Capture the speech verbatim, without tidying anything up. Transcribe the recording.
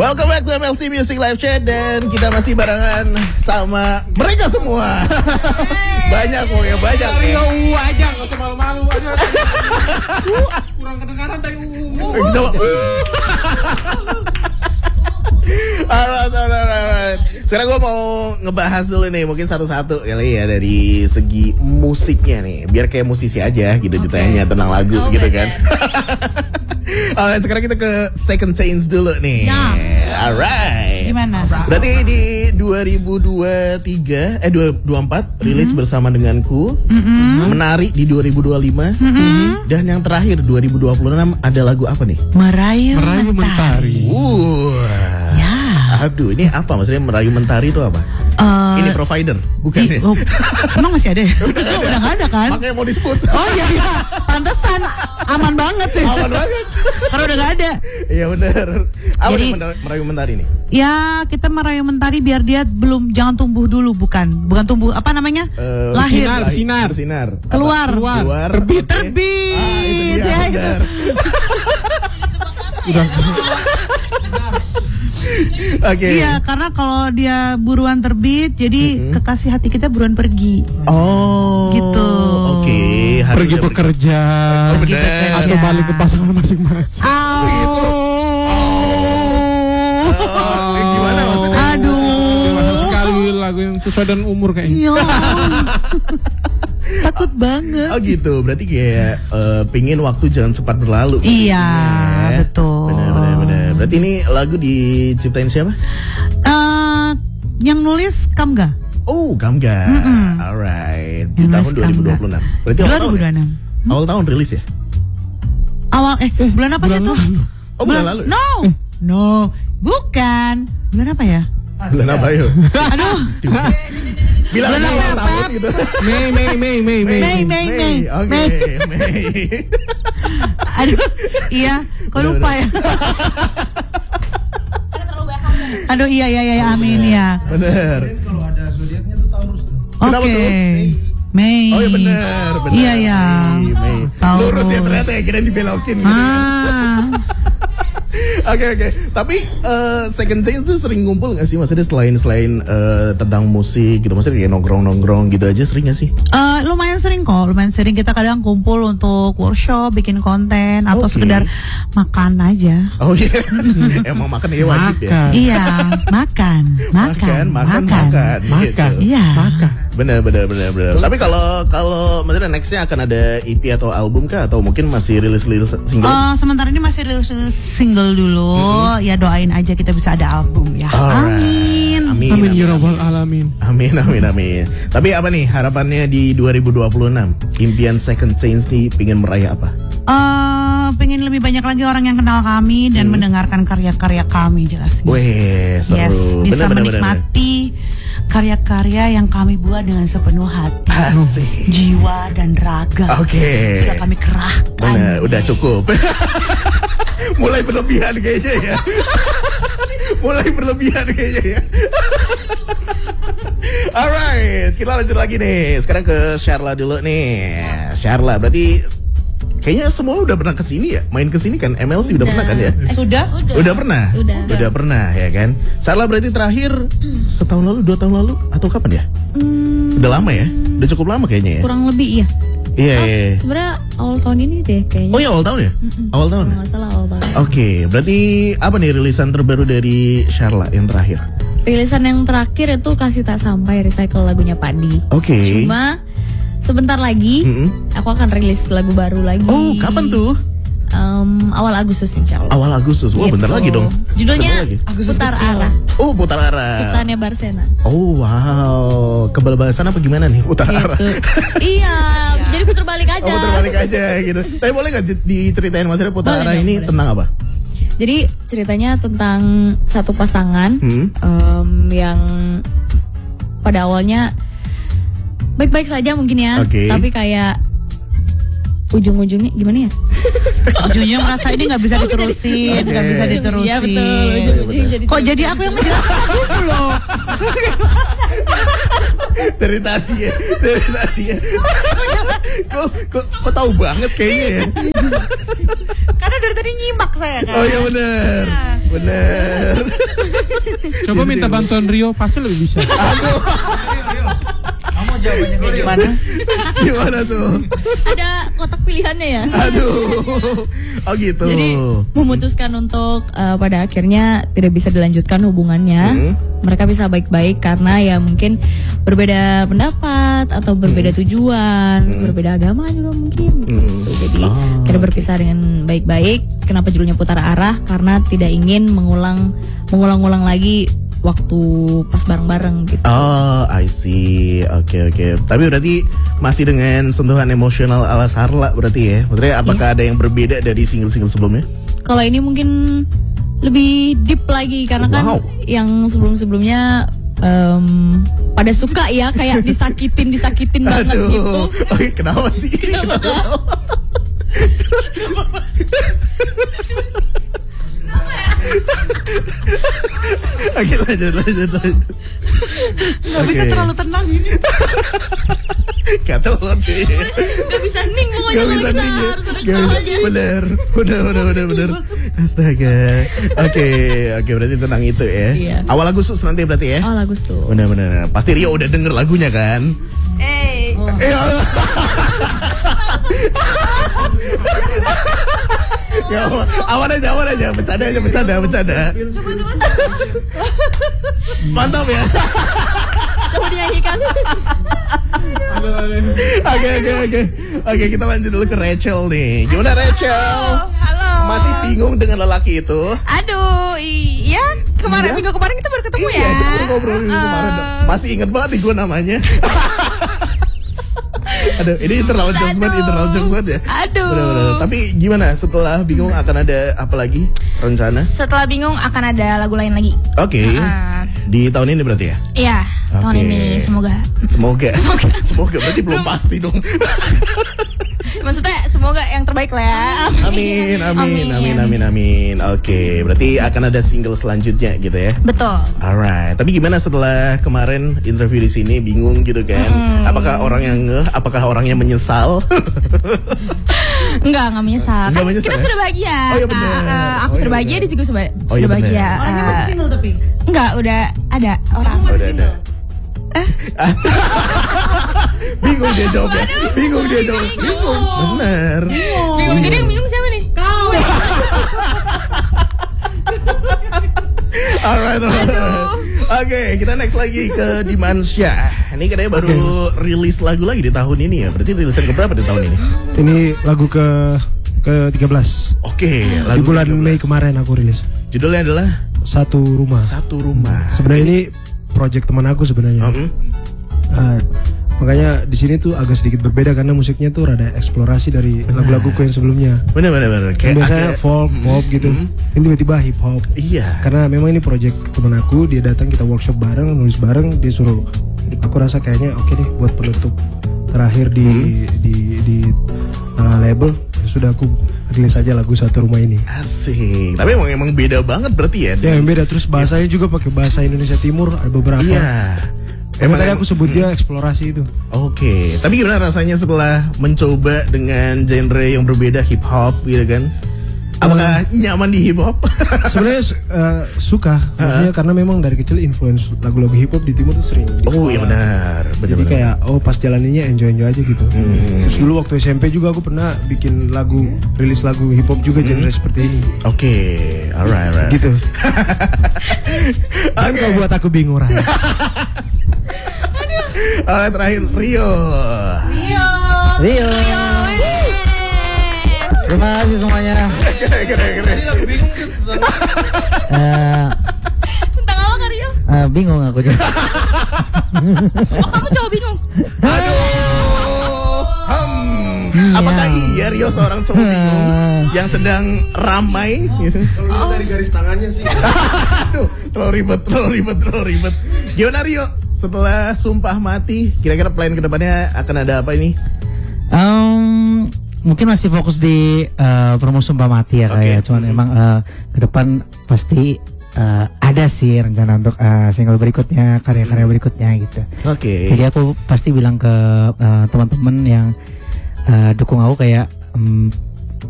Welcome back to M L C Music Live Chat. Dan kita masih barengan sama mereka semua. Banyak pokoknya, banyak. Rio U aja, gak usah malu-malu. Aduh, aduh. Kurang kedengaran dari U. Alright, alright, alright. Sekarang gue mau ngebahas dulu nih, mungkin satu-satu kali ya dari segi musiknya nih, biar kayak musisi aja gitu, okay. Ditanya tentang lagu oh, gitu kan. Alright, sekarang kita ke Second Chance dulu nih. Ya. Alright. Gimana? Berarti di dua ribu dua puluh tiga eh dua ribu dua puluh empat mm-hmm. rilis bersama denganku. Mm-hmm. Menari di dua ribu dua puluh lima. Mm-hmm. Dan yang terakhir dua ribu dua puluh enam ada lagu apa nih? Merayu, Merayu Mentari. Uh. Ya. Aduh, ini apa maksudnya Merayu Mentari itu apa? Uh, ini provider, bukan i, ya? Oh, emang masih ada ya? Udah, udah gak ada kan? Makanya mau disebut. Oh iya, iya. Pantesan aman banget ya. Aman banget. Karena udah gak ada. Iya benar. Apa Jadi, nih Merayu Mentari nih? Ya, kita merayu mentari biar dia belum jangan tumbuh dulu, bukan? Bukan tumbuh, apa namanya? Uh, Lahir. Sinar, sinar. Keluar. Keluar. Keluar. Terbit. Okay. Terbit. Ah, itu dia. Ya, benar. Udah. Oke. Okay. Iya, karena kalau dia buruan terbit, jadi mm-hmm. kekasih hati kita buruan pergi. Oh. Gitu. Oke. Okay. Pergi bekerja. Oh, pergi bekerja. Atau balik ke pasangan masing-masing. Oh. Gitu. Oh. Oh. Gimana maksudnya? Aduh. Dewasa sekali lagu yang sesuai dengan umur kayaknya. Iya. Takut banget. Oh gitu, berarti kayak uh, pingin waktu jangan cepat berlalu. Iya, ya. Betul. Benar, benar, benar. Berarti ini lagu diciptain siapa? Uh, yang nulis Kamga. Oh, Kamga. Mm-mm. Alright. Di Yang tahun dua ribu dua puluh enam. Berarti awal tahun. Ya? Hmm? Awal tahun rilis ya? Awal eh, eh bulan apa sih tuh? Oh, bulan, bulan lalu. No. Eh. No, bukan. Bulan apa ya? Bulan apa yuk? Aduh. Bilang aja awal tahun gitu. Mei, Mei, Mei, Mei, Mei, Mei, Mei, Mei. Oke, Mei. Aduh, iya, kok lupa ya? Aduh, iya, iya, iya, amin ya. Bener. Kalau ada zodiaknya tuh Taurus tuh. Oke. Mei. Oh iya bener, bener. Iya, iya. Mei. Lurus ya ternyata ya, kira dibelokin. Ah. Oke oke, okay, okay. Tapi uh, Second Chance tuh sering ngumpul gak sih? Maksudnya selain selain uh, tentang musik gitu, maksudnya kayak nongkrong-nongkrong gitu aja sering gak sih? Uh, lumayan sering kok, lumayan sering kita kadang kumpul untuk workshop, bikin konten atau okay. sekedar makan aja. Oh iya, yeah. Emang makan ya wajib makan. ya? Iya, makan, makan, makan, makan, makan, makan, gitu. Iya. Makan. Bener, bener, bener, bener. Tapi kalau kalau maksudnya nextnya akan ada E P atau album kah? Atau mungkin masih rilis-rilis single? Uh, sementara ini masih rilis single dulu. Mm-hmm. Ya doain aja kita bisa ada album ya. Alright. Amin. Amin. Amin ya rabbal alamin. Amin, amin, amin. Tapi apa nih harapannya di dua ribu dua puluh enam? Impian Second Chance nih pingin meraih apa? Uh, pengen lebih banyak lagi orang yang kenal kami dan hmm. mendengarkan karya-karya kami jelasnya. Weh, seru. Yes, bisa bener, menikmati bener, bener. karya-karya yang kami buat dengan sepenuh hati, Asik. jiwa dan raga. Oke. Okay. Sudah kami kerahkan. Bener, udah cukup. Mulai berlebihan kayaknya ya. Mulai berlebihan kayaknya ya. Alright, kita lanjut lagi nih. Sekarang ke Sharla dulu nih. Sharla, berarti kayaknya semua udah pernah kesini ya? Main kesini kan? M L C udah, udah pernah kan ya? Eh, sudah? Udah. Udah pernah? Udah. Udah pernah ya kan? Sharla berarti terakhir mm. setahun lalu, dua tahun lalu? Atau kapan ya? Mm. Udah lama ya? Udah cukup lama kayaknya ya? Kurang lebih iya. Iya, oh, iya. Sebenarnya awal tahun ini deh kayaknya. Oh iya awal tahun ya? Mm-mm. Awal tahun. Nggak salah awal tahun. Oke, okay, berarti apa nih rilisan terbaru dari Sharla yang terakhir? Rilisan yang terakhir itu Kasih Tak Sampai, recycle lagunya Padi. Oke. Okay. Cuma sebentar lagi mm-hmm. aku akan rilis lagu baru lagi. Oh, kapan tuh? Um, awal Agustus insya Allah. Awal Agustus, wah gitu. Bentar lagi dong. Judulnya lagi. Putar Arah. Oh, Putar Arah. Ciptaannya Barsena. Oh wow, kebal-balasan apa gimana nih Putar gitu. Arah? Iya, jadi putar balik aja. Oh, putar balik aja gitu. Tapi boleh nggak diceritain maksudnya Putar Arah ini boleh. Tentang apa? Jadi ceritanya tentang satu pasangan hmm? um, yang pada awalnya baik-baik saja mungkin ya, okay. Tapi kayak ujung-ujungnya gimana ya? Ujungnya merasa ini nggak bisa diterusin, nggak okay. bisa diterusin. Iya betul. Ujung-ujungnya jadi kok jadi aku yang menjelaskan dulu loh? Dari tadi ya, dari tadi ya. Kok, kok, kok tahu banget kayaknya ya? Karena dari tadi nyimak saya kan. Oh iya benar. Nah. Bener. Coba minta bantuan Rio, pasti lebih bisa. Aduh. Kamu jawabannya kayak gimana? Gimana tuh? Ada kotak pilihannya ya. Aduh. Oh gitu. Jadi memutuskan untuk uh, pada akhirnya tidak bisa dilanjutkan hubungannya. Hmm. Mereka bisa baik-baik karena ya mungkin berbeda pendapat atau berbeda hmm. tujuan, hmm. berbeda agama juga mungkin. Hmm. Gitu. Jadi oh, kita berpisah okay. dengan baik-baik. Kenapa judulnya Putar Arah? Karena tidak ingin mengulang mengulang-ulang lagi waktu pas bareng-bareng gitu. Oh, I see. Oke, okay, oke. Okay. Tapi berarti masih dengan sentuhan emosional ala Sarla berarti ya? Maksudnya apakah yeah. ada yang berbeda dari single-single sebelumnya? Kalau ini mungkin lebih deep lagi karena wow. kan yang sebelum-sebelumnya um, pada suka ya kayak disakitin, disakitin banget Aduh. gitu. Oke, kenapa sih? Kenapa? Kenapa? Oke, lanjut, lanjut, lanjut. Gak okay. bisa terlalu tenang ini. Kata lo cuy. Gak bisa ning pokoknya. Gak bisa ning ya. Gak bisa. Bener, bener, bener, bener, bener. Astaga. Oke, oke berarti tentang itu ya. Iya. Awal Agustus nanti berarti ya. Awal Agustus. Bener, bener. Pasti Rio udah denger lagunya kan? Eh. Oh. Eh. Ya, awan aja, awan aja, bercanda aja, bercanda, bercanda. Mantap ya. Coba dinyanyikan. Oke, oke, oke. Oke, kita lanjut dulu ke Rachel nih. Gimana Rachel? Halo. Masih bingung dengan lelaki itu? Aduh, iya. Kemarin iya? minggu kemarin kita baru ketemu iya, ya. Iya, kita ngobrol minggu uh... kemarin. Masih inget banget nih gue namanya. Aduh, ini internal jokes banget, internal jokes banget ya. Aduh. Bener, bener. Tapi gimana setelah bingung akan ada apa lagi rencana? Setelah bingung akan ada lagu lain lagi. Oke. Okay. Uh, Di tahun ini berarti ya? Iya, okay. tahun ini semoga. Semoga. Semoga, semoga berarti belum pasti dong. Maksudnya semoga yang terbaik lah ya. Amin, amin, amin, amin, amin, amin. Oke, okay. berarti akan ada single selanjutnya gitu ya? Betul. Alright. Tapi gimana setelah kemarin interview di sini bingung gitu kan? Hmm. Apakah orang yang ngeh? Apakah orangnya menyesal? Enggak, enggak menyesal. Enggak kan menyesal. Kita ya? sudah bahagia. Oh iya benar. Uh, uh, aku oh, sudah iya bahagia, dia juga sudah, oh, sudah iya bahagia. Orangnya masih single tapi? Enggak, udah ada orang. Oh, udah ada. Eh? Bingung dia jawabnya. Bingung dia jawab. Bingung. Bener. Bingung. Bingung. Jadi yang bingung siapa nih? Kau. Alright, alright. Oke, okay, kita next lagi ke Dimansya. Ini katanya baru okay. rilis lagu lagi di tahun ini ya. Berarti rilisan keberapa di tahun ini? Ini lagu ke ke tiga belas. Oke, okay, lagu di bulan tiga belas Mei kemarin aku rilis. Judulnya adalah Satu Rumah. Satu Rumah. Sebenarnya ini project teman aku sebenarnya. Uh-huh. Uh, makanya di sini tuh agak sedikit berbeda karena musiknya tuh rada eksplorasi dari bener. lagu-laguku yang sebelumnya. Bener bener bener. Kayak biasanya agak, folk, mm, pop gitu. Mm, ini tiba-tiba hip hop. Iya. Karena memang ini project teman aku, dia datang kita workshop bareng, nulis bareng, dia suruh. Aku rasa kayaknya oke okay deh buat penutup terakhir di mm. di di uh, label. Ya sudah aku rilis aja lagu Satu Rumah ini. Asik. Tapi emang emang beda banget berarti ya. Ya yang beda, terus bahasanya ya. juga pakai bahasa Indonesia Timur ada beberapa. Iya. Emang tadi aku sebut dia hmm. eksplorasi itu. Oke, okay. Tapi gimana rasanya setelah mencoba dengan genre yang berbeda hip hop gitu kan? Apakah uh, nyaman di hip hop? Sebenarnya uh, suka, maksudnya uh. karena memang dari kecil influence lagu-lagu hip hop di timur tuh sering. Oh iya benar, benar. Jadi kayak oh pas jalaninnya enjoy-enjoy aja gitu. Hmm. Terus dulu waktu S M P juga aku pernah bikin lagu, rilis lagu hip hop juga hmm. genre seperti ini. Oke, okay. alright, alright. Gitu. Dan okay. Kau buat aku bingung Raya. Alright, terakhir Rio. Rio. Rio. Rio. Terima kasih semuanya. Keren, keren, keren. Ini lagi bingung kan tentang uh, tentang apa kan Rio? Uh, bingung aku juga. Oh, kamu coba bingung. Aduh. Hmm. Apakah iya Rio seorang cowok bingung yang sedang ramai? Kalau oh. dari garis tangannya sih. Aduh, terlalu ribet, terlalu ribet, terlalu ribet. Gimana Rio? Setelah Sumpah Mati, kira-kira plan kedepannya akan ada apa ini? Um, mungkin masih fokus di uh, promo Sumpah Mati ya okay. kayak, cuman mm-hmm. emang uh, ke depan pasti uh, ada sih rencana untuk uh, single berikutnya, karya-karya berikutnya gitu. Oke. Okay. Jadi aku pasti bilang ke uh, teman-teman yang uh, dukung aku kayak um,